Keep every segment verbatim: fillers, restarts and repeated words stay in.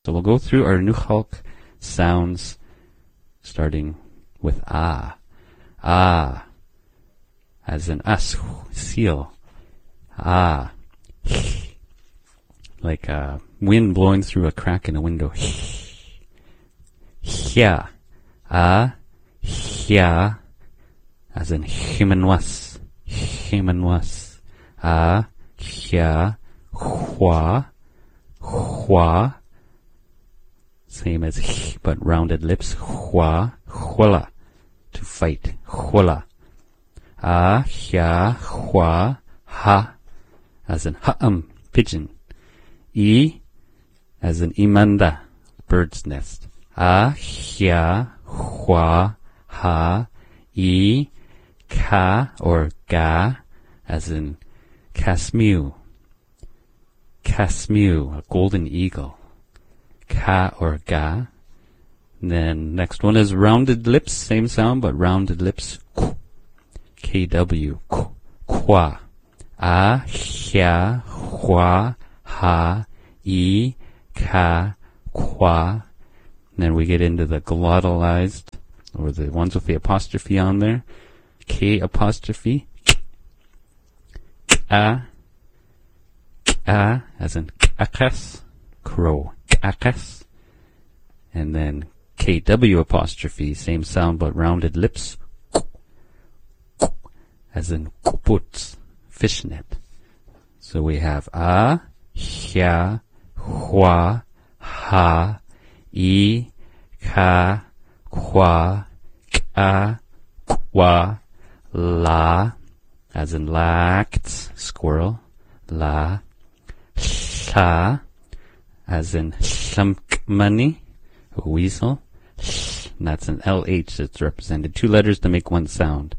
So we'll go through our Nukhalk sounds, starting with ah. Ah, as in us, seal. Ah, like a wind blowing through a crack in a window. Hya, ah, hya, as in human was, human was. Ah, hya, hua, hua. Same as h, but rounded lips. Hua, hula, to fight. Hula. Ah, hya, hua, ha, as in ha'am, pigeon. I, as in imanda, bird's nest. Ah, hya, hua, ha, I, ka, or ga, as in kasmu. Kasmu, a golden eagle. Ka or ga. And then next one is rounded lips, same sound, but rounded lips. K W, kwa. A, hya, hua, ha, I, ka, kwa. And then we get into the glottalized, or the ones with the apostrophe on there. K apostrophe. A, a, as in akas, crow. Akas. And then K W apostrophe, same sound but rounded lips. As in kuput, fishnet. So we have a, hya, hua, ha, I, ka, kwa, ka, kwa, la, as in lact, squirrel, la, sha, as in shamkmani, a weasel. And that's an L H that's represented. Two letters to make one sound.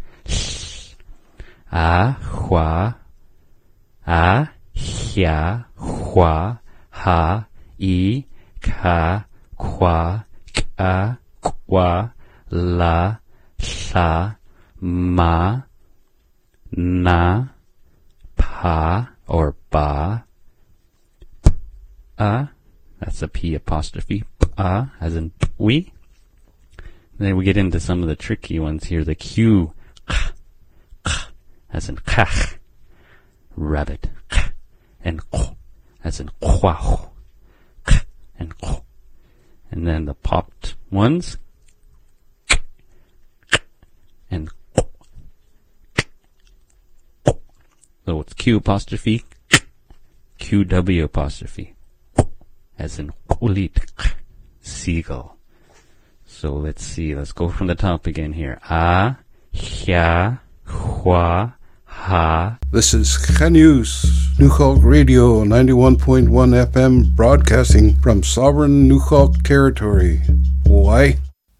A, hua, a, hya, hua, ha, I, ka, kwa, ka, kwa, la, sha, ma, na, pa, or ba, a, that's a P apostrophe, a, as in we. Then we get into some of the tricky ones here. The Q, k, k, as in kach, rabbit, k, and ko, as in kwah, k, and ko. And then the popped ones, k, k, and ko, k, ko. So it's Q apostrophe, k, Q W apostrophe, as in kulit, seagull. So let's see, let's go from the top again here. A, hya, hua, ha. This is News, Nukhalk Radio, ninety-one point one F M, broadcasting from sovereign Nukhalk territory. Why?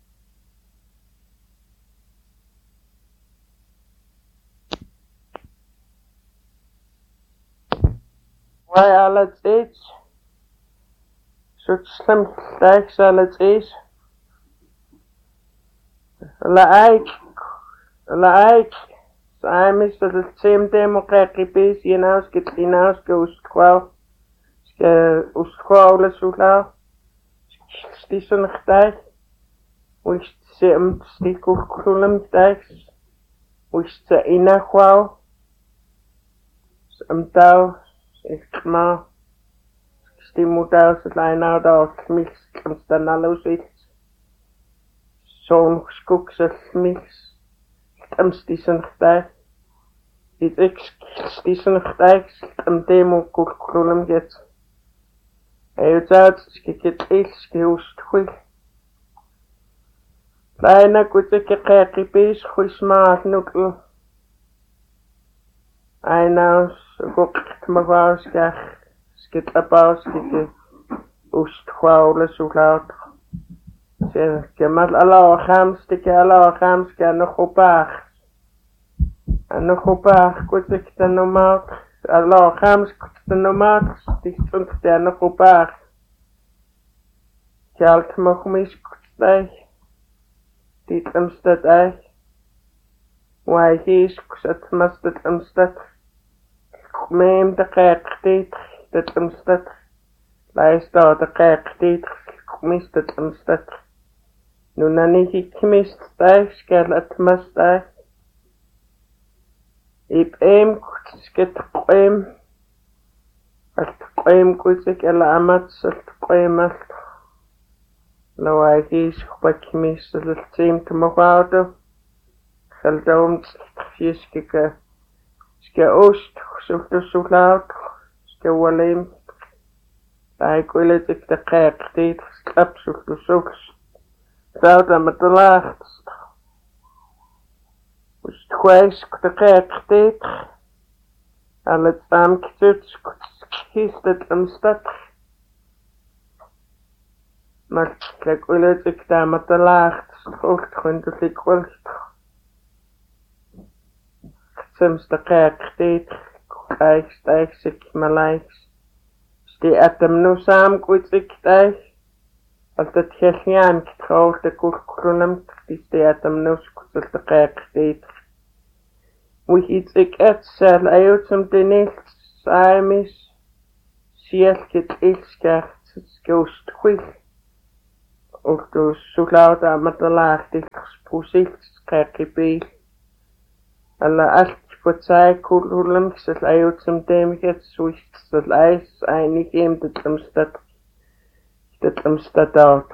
Why all it is? Such slim stacks all it is. Like, like, I'm Mister the same democratic base, you know, skit in house goes twelve, usqual is ula, station day, which sim stick culum dags, which the inner qual, some dow, ich ma, stimudaus line out of mix, comes the nallos it. Zo'n skoeksmix, am stisenchtijg, het ik stisenchtijg, am demo koeklum get. Hij het uit, skik het iets gehoest goed. Bijna goed ik een gekkie bees, goed smaak nukkel. Hij nou, zo gokt me wou, skach, skit abouw, skik oest gwauwle zo laat. Kemal Allah khams tike Allah khams ke nog opag en nog opag kut ik de normaal Allah khams kut de normaal die stond de nog opag geld mag mis kut bij dit amstad ei why he's kut must het amstad mem de kijk dit dit amstad Laista da qeqtit mistat amstat. Nunani hikmistat skalat mastat. Ip em sket qem. Alt qem kuzik ala amat salt qemal. Law agis khbakmis sal team tmawado. Khaldawm fiskika. Ska ost sultu sulaut. Ska walim. Ai kuilet ik de qeqtit slap sultu sulks. Zouda met de laagst. Us twijs de qeqtit. Al het amktut kiest het amstad. Maar kijk kuilet ik daar met de laagst. Hoort gewoon dat ik wilst. Soms de qeqtit. Kijk stijg ik me lijks. Die atem nu saam goed ik thuis. Als het gesjaan getrouwd de kurkulum, die atem nu goed de kerk deed. Hoe iets ik het zal uit om de niet saam is. Zie het ilskert, skoost goed. Ook dus zo laat aan met de laag die gesproesicht kerk bij. Alle alt voor zij kurkulum, zal uit om de het zoiets. Dat ijs einig in de amstad. De amstad out.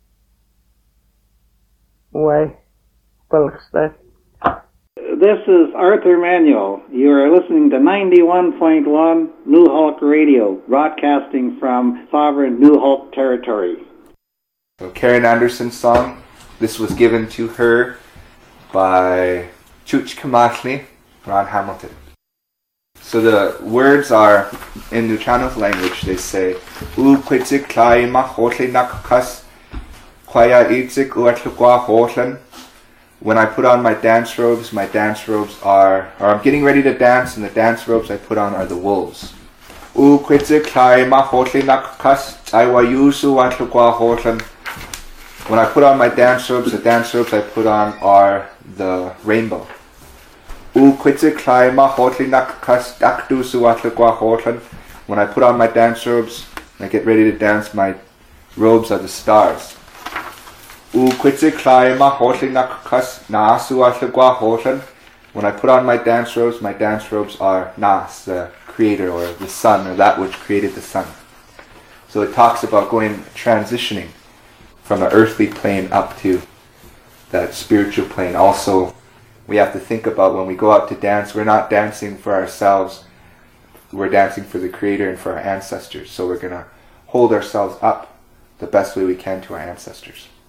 Why? Palestine. This is Arthur Manuel. You are listening to ninety-one point one New Hulk Radio, broadcasting from sovereign New Hulk territory. So Karen Anderson's song. This was given to her by Chuch Kamashli, Ron Hamilton. So the words are, in Nuchano's language, they say, U kwitzik klai ma hotle nakkas, kwaya itzik uatlukwa hotlen. When I put on my dance robes, my dance robes are, or I'm getting ready to dance, and the dance robes I put on are the wolves. U kwitzik klai ma hotle nakkas, aywa yusu uatlukwa hotlen. When I put on my dance robes, the dance robes I put on are the rainbow. U kwitzik klai ma hotli nakkas dakdu suatlukwa hotlan. When I put on my dance robes, I get ready to dance, my robes are the stars. U kwitzik klai ma hotli nakkas na suatlukwa hotlan. When I put on my dance robes, my dance robes are Nas, the creator, or the sun, or that which created the sun. So it talks about going, transitioning from the earthly plane up to that spiritual plane. Also, we have to think about when we go out to dance, we're not dancing for ourselves, we're dancing for the Creator and for our ancestors. So we're going to hold ourselves up the best way we can to our ancestors.